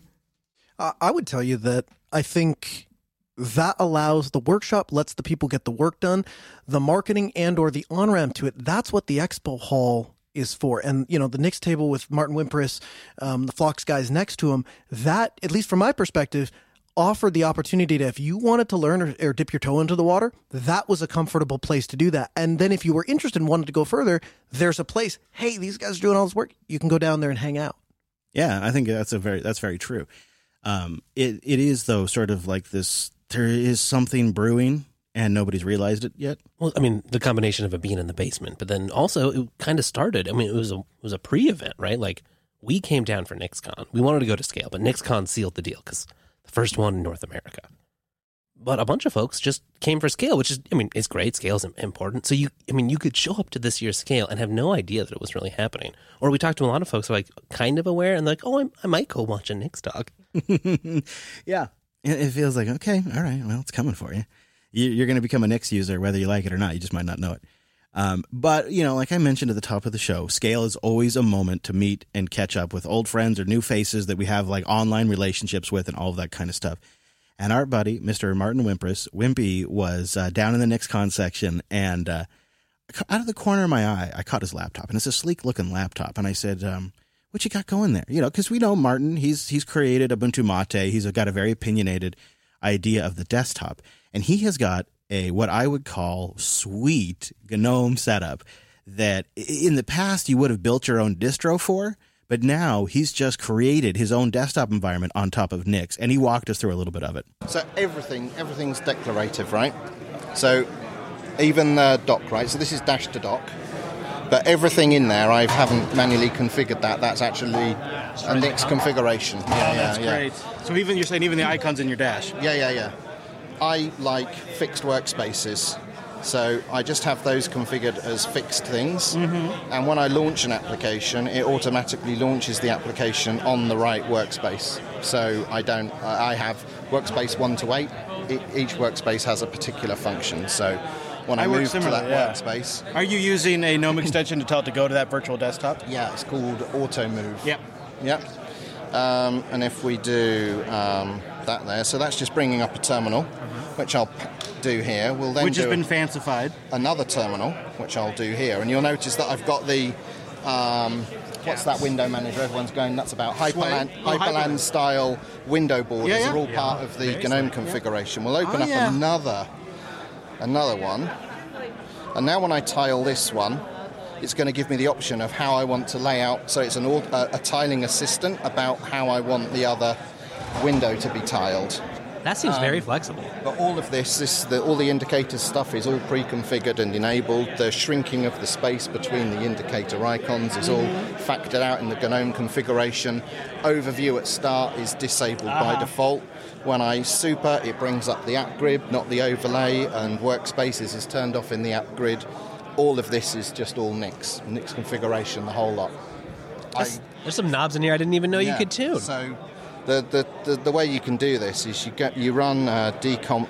I would tell you that I think that allows the workshop, lets the people get the work done, the marketing and or the on-ramp to it. That's what the expo hall is for. And, the Nix table with Martin Wimpress, the Phlox guys next to him, that, at least from my perspective, offered the opportunity to, if you wanted to learn or dip your toe into the water, that was a comfortable place to do that. And then if you were interested and wanted to go further, there's a place, hey, these guys are doing all this work. You can go down there and hang out. Yeah, I think that's very true. It is, though, sort of like this, there is something brewing and nobody's realized it yet. Well, I mean, the combination of it being in the basement, but then also it kind of started. I mean, it was a pre-event, right? Like we came down for NixCon. We wanted to go to Scale, but NixCon sealed the deal because the first one in North America. But a bunch of folks just came for Scale, which is, it's great. Scale is important. So you could show up to this year's Scale and have no idea that it was really happening. Or we talked to a lot of folks who are like kind of aware and like, oh, I might go watch a Nix talk. Yeah. It feels like, okay, all right, well, it's coming for you. You're going to become a Nix user, whether you like it or not. You just might not know it. But, like I mentioned at the top of the show, Scale is always a moment to meet and catch up with old friends or new faces that we have like online relationships with and all of that kind of stuff. And our buddy, Mr. Martin Wimpy, was down in the NixCon section, and out of the corner of my eye, I caught his laptop, and it's a sleek-looking laptop. And I said, what you got going there? Because we know Martin, he's created Ubuntu Mate. He's got a very opinionated idea of the desktop, and he has got what I would call sweet GNOME setup that in the past you would have built your own distro for. But now he's just created his own desktop environment on top of Nix, and he walked us through a little bit of it. So everything's declarative, right? So even the dock, right? So this is dash to dock, but everything in there I haven't manually configured that. That's actually a Nix configuration. That's great. So you're saying even the icons in your dash? Yeah. I like fixed workspaces. So I just have those configured as fixed things, and when I launch an application, it automatically launches the application on the right workspace. So I have workspace 1 to 8. Each workspace has a particular function. So when I move to that workspace... Are you using a GNOME extension to tell it to go to that virtual desktop? Yeah, it's called Auto Move. Yep. And if we do that there, so that's just bringing up a terminal, which I'll do here. We'll then which has been fancified. Another terminal, which I'll do here, and you'll notice that I've got the what's that window manager everyone's going nuts about? Hyperland style window borders are all part of the GNOME configuration. We'll open up another one, and now when I tile this one, it's going to give me the option of how I want to lay out. So it's a tiling assistant about how I want the other window to be tiled. That seems very flexible. But all of all the indicator stuff is all pre-configured and enabled. The shrinking of the space between the indicator icons is all factored out in the GNOME configuration. Overview at start is disabled by default. When I super, it brings up the app grid, not the overlay, and workspaces is turned off in the app grid. All of this is just all Nix configuration, the whole lot. There's some knobs in here I didn't even know you could tune. So the way you can do this is you run dconf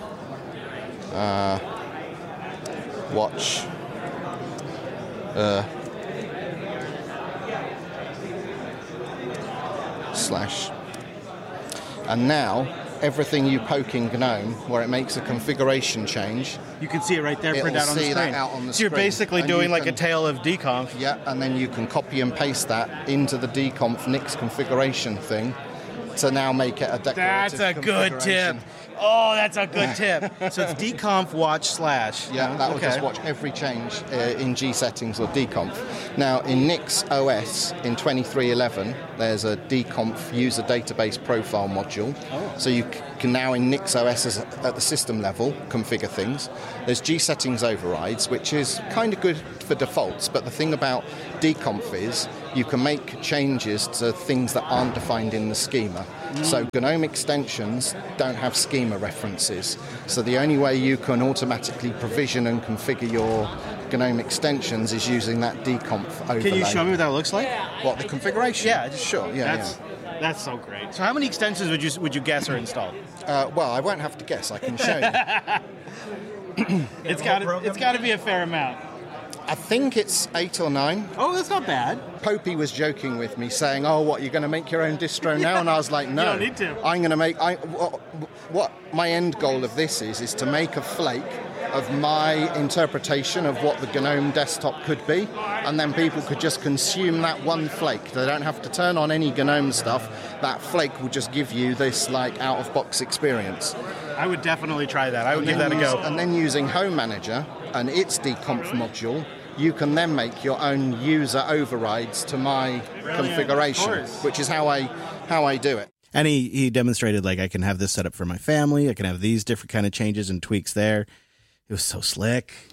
watch / and now everything you poke in GNOME where it makes a configuration change, you can see it right there printed out on the screen. That out on the so you're basically doing like a tail of dconf. Yeah, and then you can copy and paste that into the dconf Nix configuration thing to now make it a declarative. That's a good tip. Oh, that's a good tip. So it's dconf watch /. Yeah, that will just watch every change in G settings or dconf. Now, in Nix OS in 23.11, there's a dconf user database profile module. So you can now in Nix OS at the system level configure things. There's G settings overrides, which is kind of good for defaults, but the thing about dconf is you can make changes to things that aren't defined in the schema. So GNOME extensions don't have schema references. So the only way you can automatically provision and configure your GNOME extensions is using that dconf overlay. Can you show me what that looks like? What, the configuration? Yeah, just sure. That's so great. So how many extensions would you guess are installed? Well, I won't have to guess. I can show you. It's got to be a fair amount. I think it's 8 or 9. Oh, that's not bad. Popey was joking with me, saying, "Oh, what, you're going to make your own distro now?" And I was like, "No, you don't need to. I'm going to make." What my end goal of this is to make a flake of my interpretation of what the GNOME desktop could be, and then people could just consume that one flake. They don't have to turn on any GNOME stuff. That flake will just give you this like out-of-box experience. I would definitely try that. I would give that a go. And then using Home Manager and its dconf module, you can then make your own user overrides to my configuration, which is how I do it. And he demonstrated, like, I can have this set up for my family. I can have these different kind of changes and tweaks there. It was so slick.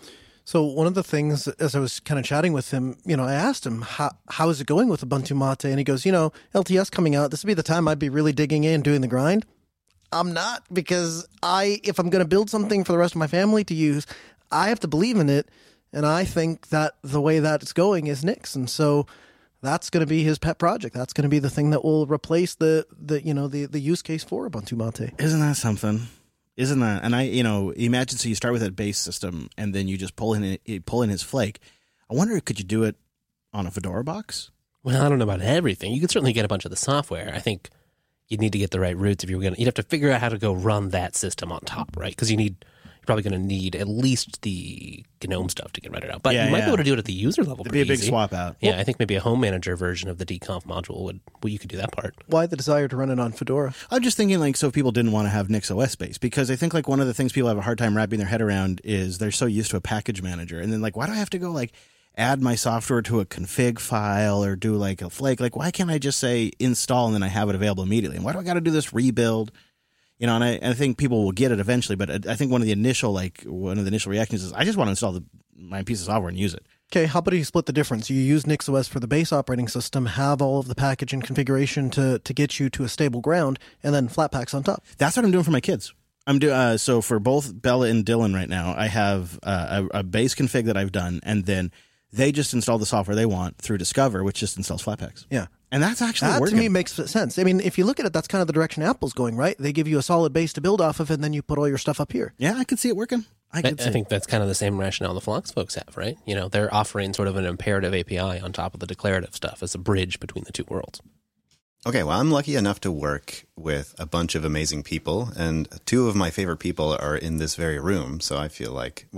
So one of the things, as I was kind of chatting with him, I asked him, how is it going with Ubuntu Mate? And he goes, LTS coming out, this would be the time I'd be really digging in, doing the grind. I'm not, because if I'm going to build something for the rest of my family to use, I have to believe in it. And I think that the way that it's going is Nix. And so that's going to be his pet project. That's going to be the thing that will replace the use case for Ubuntu Mate. Isn't that something? Isn't that? And imagine, so you start with that base system and then you just pull in his flake. I wonder, could you do it on a Fedora box? Well, I don't know about everything. You could certainly get a bunch of the software. I think you'd need to get the right roots if you'd have to figure out how to go run that system on top, right? Because you're probably going to need at least the GNOME stuff to get rendered out. But you might be able to do it at the user level. It'd be a big swap out. Yeah, I think maybe a home manager version of the dconf module you could do that part. Why the desire to run it on Fedora? I'm just thinking, so if people didn't want to have NixOS base, because I think one of the things people have a hard time wrapping their head around is they're so used to a package manager, and then why do I have to go add my software to a config file or do a flake? Why can't I just say install and then I have it available immediately? And why do I got to do this rebuild? And I think people will get it eventually, but I think one of the initial reactions is I just want to install my piece of software and use it. Okay, how about you split the difference? You use NixOS for the base operating system, have all of the package and configuration to get you to a stable ground, and then Flatpaks on top. That's what I'm doing for my kids. I'm doing so for both Bella and Dylan right now. I have a base config that I've done, and then they just install the software they want through Discover, which just installs Flatpaks. Yeah. And that's actually that working. To me makes sense. I mean, if you look at it, that's kind of the direction Apple's going, right? They give you a solid base to build off of, and then you put all your stuff up here. Yeah, I could see it working. I think that's kind of the same rationale the Phlox folks have, right? They're offering sort of an imperative API on top of the declarative stuff as a bridge between the two worlds. Okay, well, I'm lucky enough to work with a bunch of amazing people, and two of my favorite people are in this very room. So I feel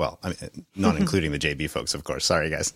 not including the JB folks, of course. Sorry, guys.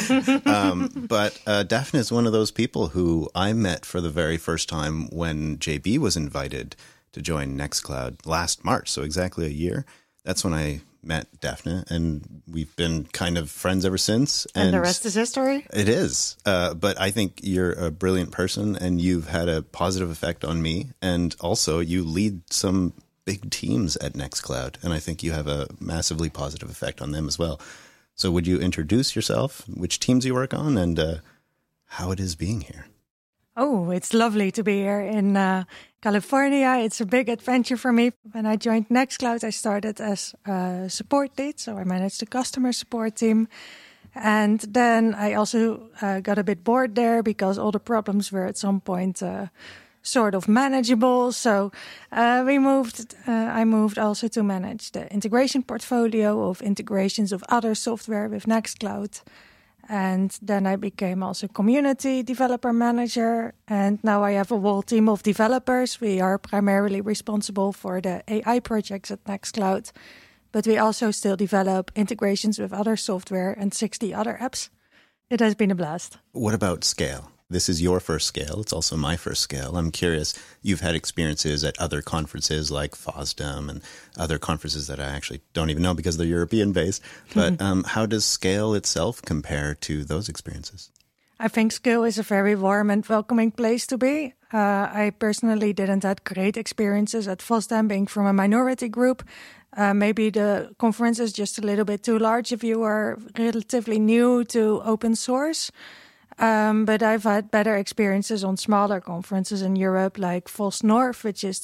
But Daphne is one of those people who I met for the very first time when JB was invited to join Nextcloud last March, so exactly a year. That's when I met Daphne, and we've been kind of friends ever since. And the rest is history? It is. But I think you're a brilliant person, and you've had a positive effect on me. And also, you lead some big teams at Nextcloud, and I think you have a massively positive effect on them as well. So would you introduce yourself, which teams you work on, and how it is being here? Oh, it's lovely to be here in California. It's a big adventure for me. When I joined Nextcloud, I started as a support lead, so I managed the customer support team. And then I also got a bit bored there because all the problems were at some point sort of manageable. So I moved also to manage the integration portfolio of integrations of other software with Nextcloud. And then I became also community developer manager. And now I have a whole team of developers. We are primarily responsible for the AI projects at Nextcloud. But we also still develop integrations with other software and 60 other apps. It has been a blast. What about Scale? This is your first Scale. It's also my first Scale. I'm curious, you've had experiences at other conferences like FOSDEM and other conferences that I actually don't even know because they're European-based. But how does Scale itself compare to those experiences? I think Scale is a very warm and welcoming place to be. I personally didn't have great experiences at FOSDEM, being from a minority group. Maybe the conference is just a little bit too large if you are relatively new to open source. But I've had better experiences on smaller conferences in Europe, like FOSS North, which is